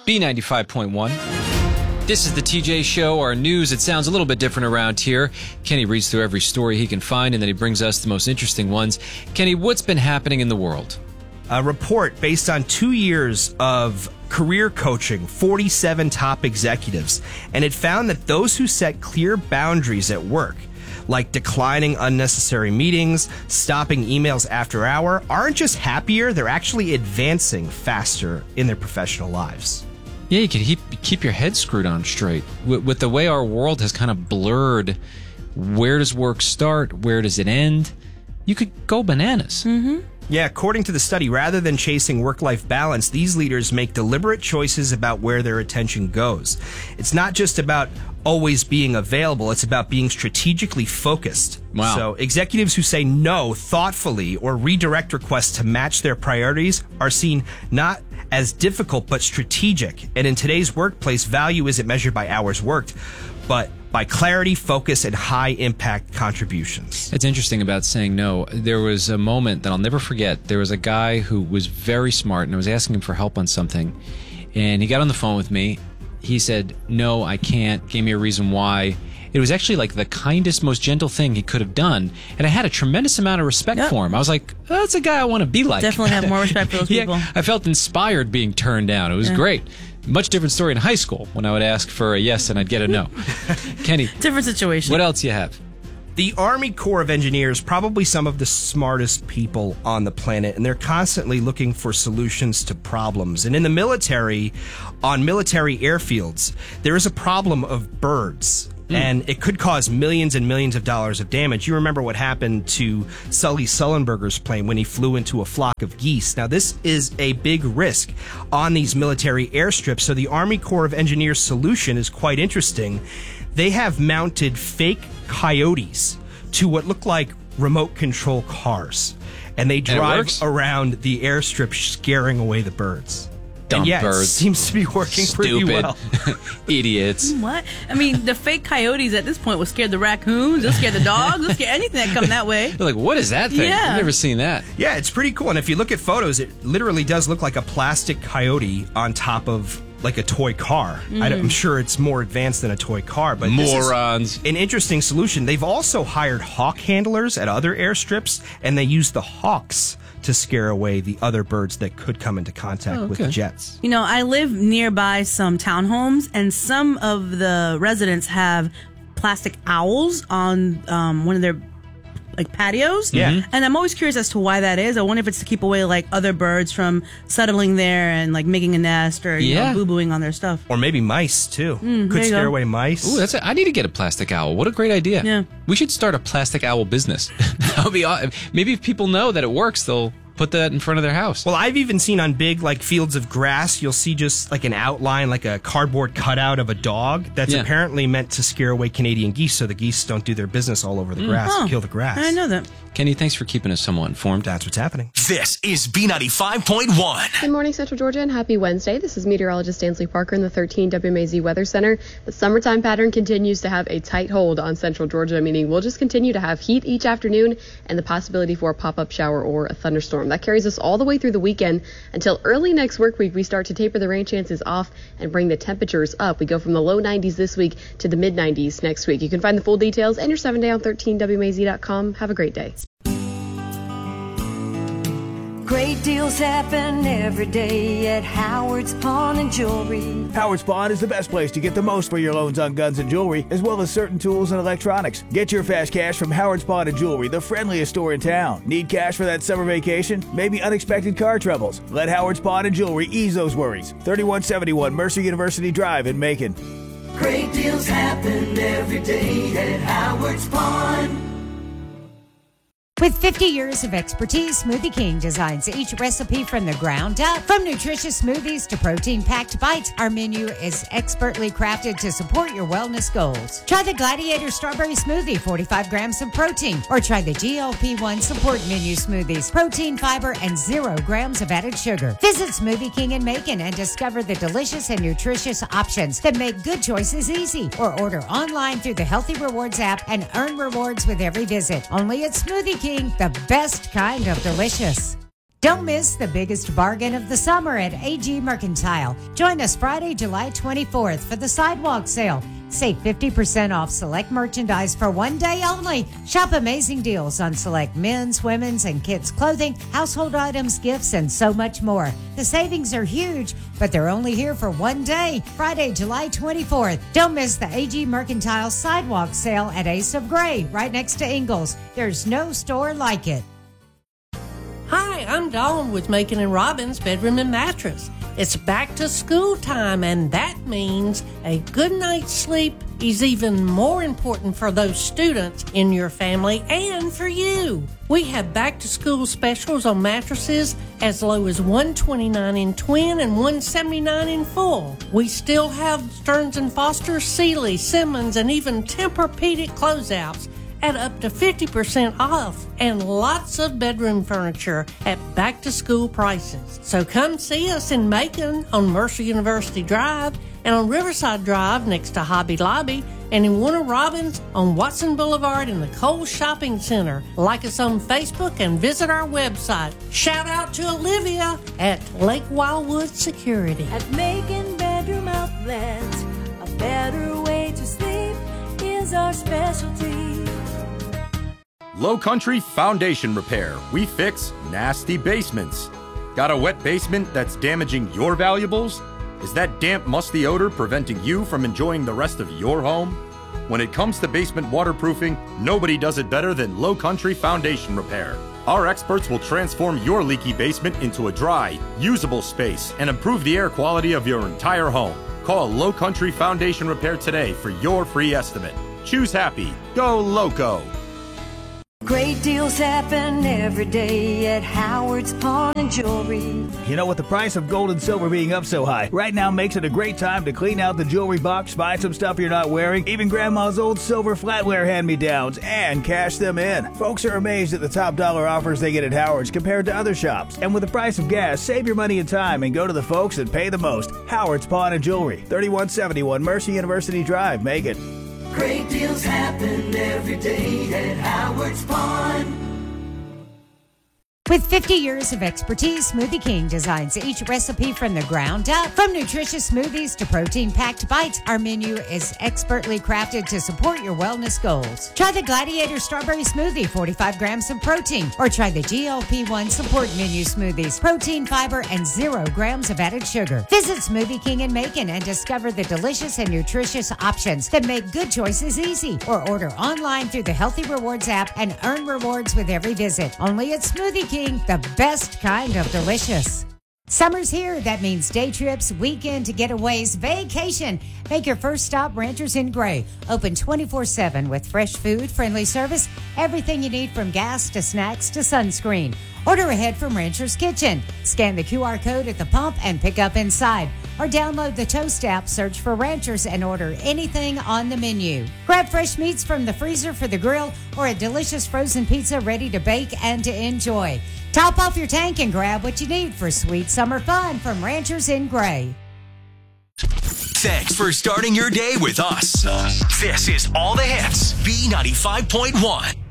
B95.1. This is the TJ Show, our news. It sounds a little bit different around here. Kenny reads through every story he can find, and then he brings us the most interesting ones. Kenny, what's been happening in the world? A report based on 2 years of career coaching 47 top executives, and it found that those who set clear boundaries at work, like declining unnecessary meetings, stopping emails after hour, aren't just happier, they're actually advancing faster in their professional lives. Yeah, you can keep your head screwed on straight. With the way our world has kind of blurred, where does work start? Where does it end? You could go bananas. Mm-hmm. Yeah, according to the study, rather than chasing work-life balance, these leaders make deliberate choices about where their attention goes. It's not just about always being available, it's about being strategically focused. Wow. So executives who say no thoughtfully or redirect requests to match their priorities are seen not as difficult but strategic. And in today's workplace, value isn't measured by hours worked, but by clarity, focus, and high-impact contributions. It's interesting about saying no. There was a moment that I'll never forget. There was a guy who was very smart, and I was asking him for help on something. And he got on the phone with me. He said, no, I can't. Gave me a reason why. It was actually like the kindest, most gentle thing he could have done. And I had a tremendous amount of respect for him. I was like, oh, that's a guy I want to be like. Definitely have more respect for those people. I felt inspired being turned down. It was great. Much different story in high school when I would ask for a yes and I'd get a no. Kenny. Different situation. What else you have? The Army Corps of Engineers, probably some of the smartest people on the planet, and they're constantly looking for solutions to problems. And in the military, on military airfields, there is a problem of birds. And it could cause millions and millions of dollars of damage. You remember what happened to Sully Sullenberger's plane when he flew into a flock of geese. Now, this is a big risk on these military airstrips. So the Army Corps of Engineers solution is quite interesting. They have mounted fake coyotes to what look like remote control cars. And they drive around the airstrip scaring away the birds. Dumb birds. It seems to be working pretty well. Idiots. What? I mean, the fake coyotes at this point will scare the raccoons, they'll scare the dogs, they'll scare anything that come that way. They're like, what is that thing? Yeah. I've never seen that. Yeah, it's pretty cool. And if you look at photos, it literally does look like a plastic coyote on top of like a toy car. I'm sure it's more advanced than a toy car, but morons. This is an interesting solution. They've also hired hawk handlers at other airstrips, and they use the hawks to scare away the other birds that could come into contact with the jets. You know, I live nearby some townhomes, and some of the residents have plastic owls on one of their patios. Yeah. And I'm always curious as to why that is. I wonder if it's to keep away other birds from settling there and making a nest or boo-booing on their stuff. Or maybe mice too. Could scare away mice. Ooh, I need to get a plastic owl. What a great idea. Yeah. We should start a plastic owl business. That would be awesome. Maybe if people know that it works, they'll put that in front of their house. Well, I've even seen on big fields of grass, you'll see just an outline, like a cardboard cutout of a dog that's apparently meant to scare away Canadian geese so the geese don't do their business all over the grass, kill the grass. I didn't know that. Kenny, thanks for keeping us somewhat informed. That's what's happening. This is B95.1. Good morning, Central Georgia, and happy Wednesday. This is meteorologist Ansley Parker in the 13 WMAZ Weather Center. The summertime pattern continues to have a tight hold on Central Georgia, meaning we'll just continue to have heat each afternoon and the possibility for a pop-up shower or a thunderstorm. That carries us all the way through the weekend until early next work week. We start to taper the rain chances off and bring the temperatures up. We go from the low 90s this week to the mid 90s next week. You can find the full details and your 7-day on 13WMAZ.com. Have a great day. Great deals happen every day at Howard's Pawn and Jewelry. Howard's Pawn is the best place to get the most for your loans on guns and jewelry, as well as certain tools and electronics. Get your fast cash from Howard's Pawn and Jewelry, the friendliest store in town. Need cash for that summer vacation? Maybe unexpected car troubles? Let Howard's Pawn and Jewelry ease those worries. 3171 Mercer University Drive in Macon. Great deals happen every day at Howard's Pawn. With 50 years of expertise, Smoothie King designs each recipe from the ground up. From nutritious smoothies to protein-packed bites, our menu is expertly crafted to support your wellness goals. Try the Gladiator Strawberry Smoothie, 45 grams of protein, or try the GLP-1 Support Menu Smoothies, protein, fiber, and 0 grams of added sugar. Visit Smoothie King in Macon and discover the delicious and nutritious options that make good choices easy. Or order online through the Healthy Rewards app and earn rewards with every visit. Only at Smoothie King, the best kind of delicious. Don't miss the biggest bargain of the summer at AG Mercantile. Join us Friday, July 24th for the sidewalk sale. Save 50% off select merchandise for one day only. Shop amazing deals on select men's, women's, and kids' clothing, household items, gifts, and so much more. The savings are huge, but they're only here for one day, Friday, July 24th. Don't miss the AG Mercantile sidewalk sale at Ace of Gray, right next to Ingles. There's no store like it. Hi, I'm Dawn with Macon and Robbins Bedroom and Mattress. It's back to school time, and that means a good night's sleep is even more important for those students in your family and for you. We have back to school specials on mattresses as low as $129 in twin and $179 in full. We still have Stearns & Foster, Sealy, Simmons, and even Tempur-Pedic closeouts at up to 50% off, and lots of bedroom furniture at back-to-school prices. So come see us in Macon on Mercer University Drive and on Riverside Drive next to Hobby Lobby, and in Warner Robins on Watson Boulevard in the Kohl's Shopping Center. Like us on Facebook and visit our website. Shout out to Olivia at Lake Wildwood Security. At Macon Bedroom Outlets, a better way to sleep is our specialty. Low Country Foundation Repair. We fix nasty basements. Got a wet basement that's damaging your valuables? Is that damp, musty odor preventing you from enjoying the rest of your home? When it comes to basement waterproofing, nobody does it better than Low Country Foundation Repair. Our experts will transform your leaky basement into a dry, usable space and improve the air quality of your entire home. Call Low Country Foundation Repair today for your free estimate. Choose happy. Go Loco. Great deals happen every day at Howard's Pawn and Jewelry. You know, with the price of gold and silver being up so high, right now makes it a great time to clean out the jewelry box, buy some stuff you're not wearing, even grandma's old silver flatware hand-me-downs, and cash them in. Folks are amazed at the top dollar offers they get at Howard's compared to other shops. And with the price of gas, save your money and time and go to the folks that pay the most. Howard's Pawn and Jewelry, 3171 Mercer University Drive, Macon. Great deals happen every day at Howard's Pawn. With 50 years of expertise, Smoothie King designs each recipe from the ground up. From nutritious smoothies to protein-packed bites, our menu is expertly crafted to support your wellness goals. Try the Gladiator Strawberry Smoothie, 45 grams of protein. Or try the GLP-1 Support Menu Smoothies, protein, fiber, and 0 grams of added sugar. Visit Smoothie King in Macon and discover the delicious and nutritious options that make good choices easy. Or order online through the Healthy Rewards app and earn rewards with every visit. Only at Smoothie King. The best kind of delicious. Summer's here. That means day trips, weekend getaways, vacation. Make your first stop Ranchers in Gray. Open 24/7 with fresh food, friendly service, everything you need from gas to snacks to sunscreen. Order ahead from Rancher's Kitchen. Scan the QR code at the pump and pick up inside. Or download the Toast app, search for Ranchers, and order anything on the menu. Grab fresh meats from the freezer for the grill or a delicious frozen pizza ready to bake and to enjoy. Top off your tank and grab what you need for sweet summer fun from Ranchers in Gray. Thanks for starting your day with us. This is All the Hits, B95.1.